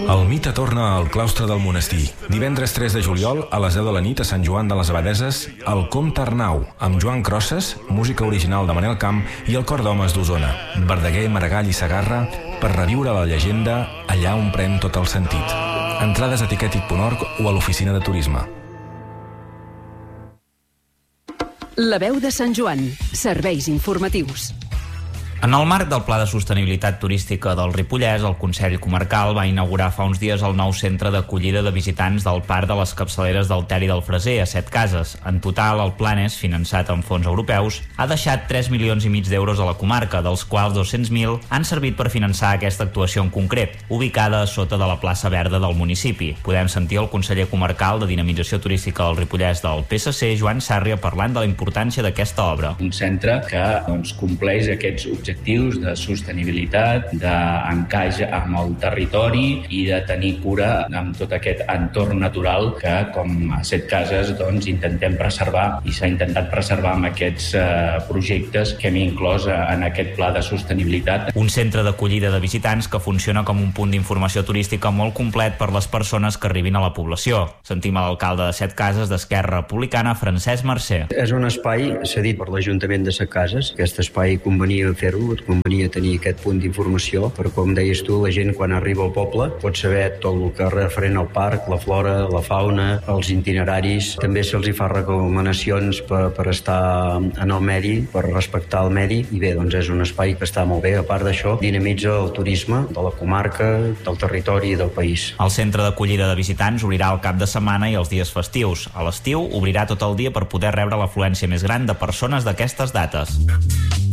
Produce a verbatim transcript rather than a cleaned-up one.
El mite torna al claustre del monestir. Divendres tres de juliol, a les deu de la nit, a Sant Joan de les Abadeses, el Comte Arnau, amb Joan Crosses, música original de Manel Camp, i el Cor d'Homes d'Osona, Verdaguer, Maragall i Segarra, per reviure la llegenda allà on pren tot el sentit. Entrades a tiquetic punt org o a l'oficina de turisme. La veu de Sant Joan. Serveis informatius. En el marc del Pla de Sostenibilitat Turística del Ripollès, el Consell Comarcal va inaugurar fa uns dies el nou centre d'acollida de visitants del Parc de les Capçaleres del Ter i del Freser, a Set Cases. En total, el Planes, finançat amb fons europeus, ha deixat tres milions i mig d'euros a la comarca, dels quals dos-cents mil han servit per finançar aquesta actuació en concret, ubicada a sota de la plaça Verda del municipi. Podem sentir el conseller comarcal de Dinamització Turística del Ripollès del P S C, Joan Sàrria, parlant de la importància d'aquesta obra. Un centre que doncs, compleix aquests objectius objectius de sostenibilitat, d'encaix amb el territori i de tenir cura amb tot aquest entorn natural que, com a Set Cases, doncs, intentem preservar i s'ha intentat preservar amb aquests eh, projectes que hem inclòs en aquest pla de sostenibilitat. Un centre d'acollida de visitants que funciona com un punt d'informació turística molt complet per les persones que arribin a la població. Sentim a l'alcalde de Set Cases d'Esquerra Republicana, Francesc Mercè. És un espai cedit per l'Ajuntament de Set Cases. Aquest espai convenia fer-ho, et convenia tenir aquest punt d'informació, però com deies tu, la gent quan arriba al poble pot saber tot el que és referent al parc, la flora, la fauna, els itineraris. També se'ls hi fa recomanacions per, per estar en el medi, per respectar el medi, i bé, doncs és un espai que està molt bé. A part d'això, dinamitza el turisme de la comarca, del territori i del país. El centre d'acollida de visitants obrirà el cap de setmana i els dies festius. A l'estiu obrirà tot el dia per poder rebre l'afluència més gran de persones d'aquestes dates.